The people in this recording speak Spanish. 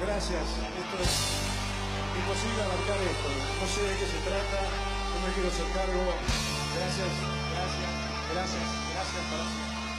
Gracias. Esto es imposible abarcar esto. No sé de qué se trata, no me quiero hacer cargo. Gracias, gracias, gracias, gracias para siempre.